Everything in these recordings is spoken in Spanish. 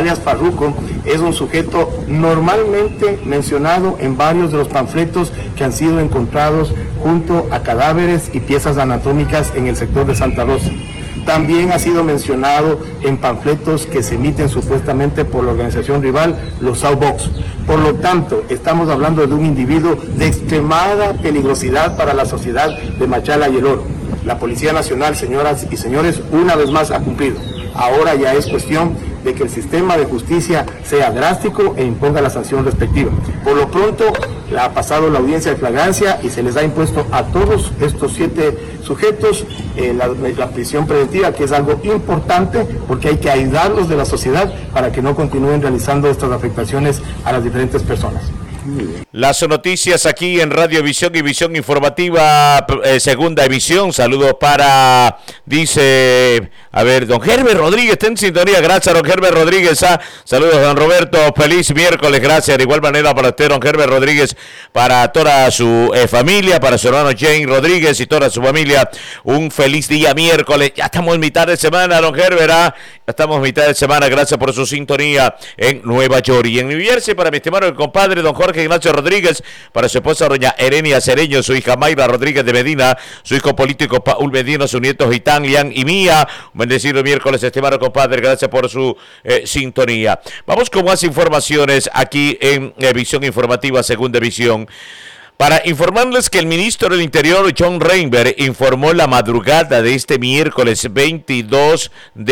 alias Farruko, es un sujeto normalmente mencionado en varios de los panfletos que han sido encontrados junto a cadáveres y piezas anatómicas en el sector de Santa Rosa. También ha sido mencionado en panfletos que se emiten supuestamente por la organización rival, los Southbox. Por lo tanto, estamos hablando de un individuo de extremada peligrosidad para la sociedad de Machala y El Oro. La Policía Nacional, señoras y señores, una vez más ha cumplido. Ahora ya es cuestión de que el sistema de justicia sea drástico e imponga la sanción respectiva. Por lo pronto, ha pasado la audiencia de flagrancia y se les ha impuesto a todos estos 7 sujetos la prisión preventiva, que es algo importante porque hay que aislarlos de la sociedad para que no continúen realizando estas afectaciones a las diferentes personas. Las noticias aquí en Radio Visión y Visión Informativa, segunda emisión. Saludos para, dice, don Herbert Rodríguez, está en sintonía. Gracias, don Herbert Rodríguez. Saludos, don Roberto. Feliz miércoles, gracias. De igual manera para usted, don Herbert Rodríguez, para toda su familia, para su hermano Jane Rodríguez y toda su familia. Un feliz día miércoles. Ya estamos en mitad de semana, don Herbert. Ya estamos en mitad de semana. Gracias por su sintonía en Nueva York y en New Jersey. Para mi estimado compadre, don Jorge Ignacio Rodríguez, para su esposa doña Erenia Cereño, su hija Mayra Rodríguez de Medina, su hijo político Paul Medina, su nieto Gitán, Lian y Mía. Un bendecido miércoles, estimado compadre, gracias por su sintonía. Vamos con más informaciones aquí en Visión Informativa, segunda visión. Para informarles que el ministro del Interior, John Reinberg, informó la madrugada de este miércoles 22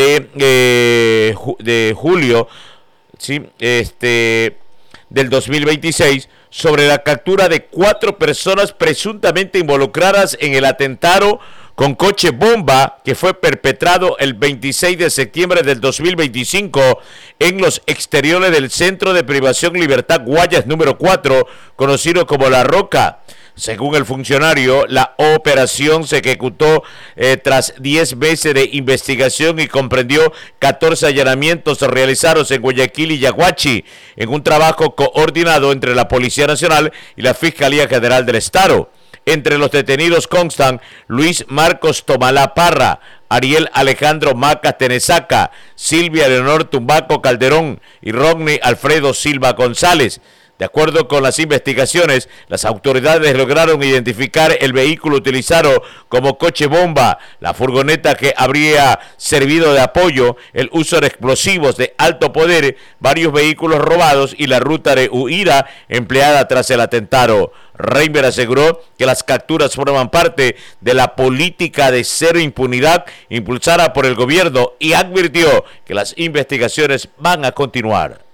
de julio, ¿sí? Del 2026, sobre la captura de 4 personas presuntamente involucradas en el atentado con coche bomba que fue perpetrado el 26 de septiembre del 2025 en los exteriores del Centro de Privación Libertad Guayas número 4, conocido como La Roca. Según el funcionario, la operación se ejecutó tras 10 meses de investigación y comprendió 14 allanamientos realizados en Guayaquil y Yaguachi, en un trabajo coordinado entre la Policía Nacional y la Fiscalía General del Estado. Entre los detenidos constan Luis Marcos Tomalá Parra, Ariel Alejandro Maca Tenesaca, Silvia Leonor Tumbaco Calderón y Rodney Alfredo Silva González. De acuerdo con las investigaciones, las autoridades lograron identificar el vehículo utilizado como coche bomba, la furgoneta que habría servido de apoyo, el uso de explosivos de alto poder, varios vehículos robados y la ruta de huida empleada tras el atentado. Reinberg aseguró que las capturas forman parte de la política de cero impunidad impulsada por el gobierno y advirtió que las investigaciones van a continuar.